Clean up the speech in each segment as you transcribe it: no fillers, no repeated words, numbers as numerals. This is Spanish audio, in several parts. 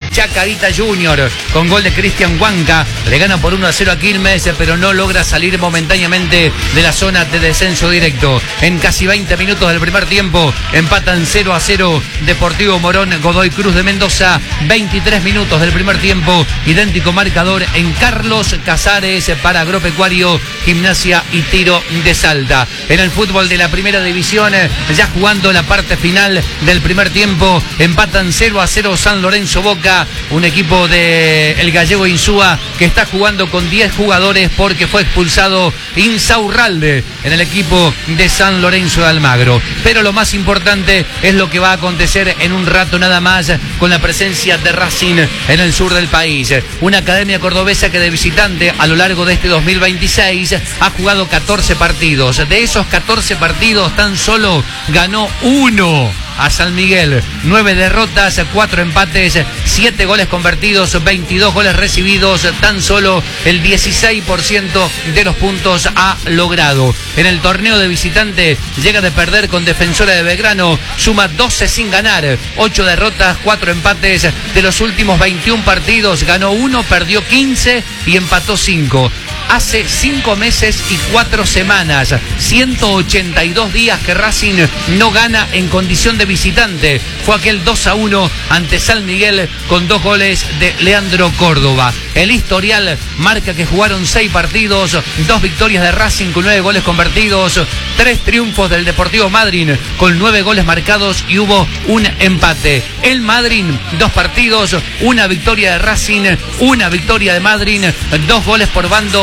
Chacarita Junior, con gol de Cristian Huanca, le gana por 1-0 a Quilmes, pero no logra salir momentáneamente de la zona de descenso directo. En casi 20 minutos del primer tiempo, empatan 0-0 Deportivo Morón, Godoy Cruz de Mendoza. 23 minutos del primer tiempo, idéntico marcador en Carlos Casares para Agropecuario, Gimnasia y Tiro de Salta. En el fútbol de la primera división, ya jugando la parte final del primer tiempo, empatan 0-0 San Lorenzo Boca, un equipo de el gallego Insúa que está jugando con 10 jugadores porque fue expulsado Insaurralde en el equipo de San Lorenzo de Almagro. Pero lo más importante es lo que va a acontecer en un rato nada más con la presencia de Racing en el sur del país. Una academia cordobesa que de visitante a lo largo de este 2026 ha jugado 14 partidos. De esos 14 partidos tan solo ganó 1 a San Miguel. 9 derrotas, 4 empates, 7 goles convertidos, 22 goles recibidos. Tan solo el 16% de los puntos ha logrado. En el torneo de visitante llega de perder con Defensora de Belgrano, suma 12 sin ganar, 8 derrotas, 4 empates. De los últimos 21 partidos ganó 1, perdió 15 y empató 5. Hace 5 meses y 4 semanas, 182 días que Racing no gana en condición de visitante. Fue aquel 2-1 ante San Miguel con 2 goles de Leandro Córdoba. El historial marca que jugaron 6 partidos, 2 victorias de Racing con 9 goles convertidos, 3 triunfos del Deportivo Madryn con 9 goles marcados y hubo un empate. El Madryn, 2 partidos, 1 victoria de Racing, 1 victoria de Madryn, 2 goles por bando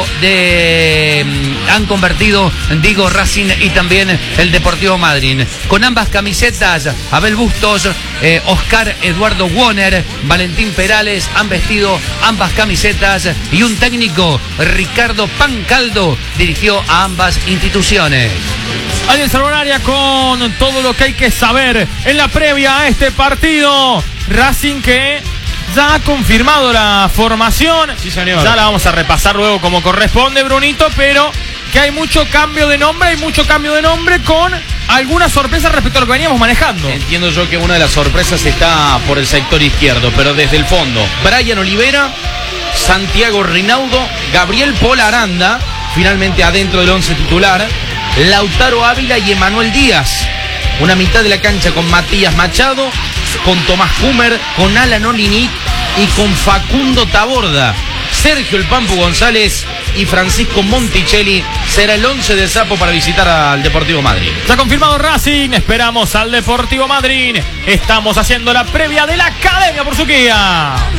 han convertido, digo, Racing y también el Deportivo Madryn. Con ambas camisetas, Abel Bustos, Oscar Eduardo Warner, Valentín Perales han vestido ambas camisetas y un técnico, Ricardo Pancaldo, dirigió a ambas instituciones. Ariel Salvonaria con todo lo que hay que saber en la previa a este partido. Racing que ya ha confirmado la formación. Sí, señor. Ya la vamos a repasar luego como corresponde, Brunito, pero que hay mucho cambio de nombre, con algunas sorpresas respecto a lo que veníamos manejando. Entiendo yo que una de las sorpresas está por el sector izquierdo, pero desde el fondo, Brian Olivera, Santiago Rinaudo, Gabriel Pola Aranda, finalmente adentro del 11 titular, Lautaro Ávila y Emanuel Díaz. Una mitad de la cancha con Matías Machado, con Tomás Humer, con Alan Olinic y con Facundo Taborda. Sergio El Pampu González y Francisco Monticelli será el 11 de Sapo para visitar al Deportivo Madryn. Ya confirmado Racing, esperamos al Deportivo Madryn. Estamos haciendo la previa de la Academia Portuguesa.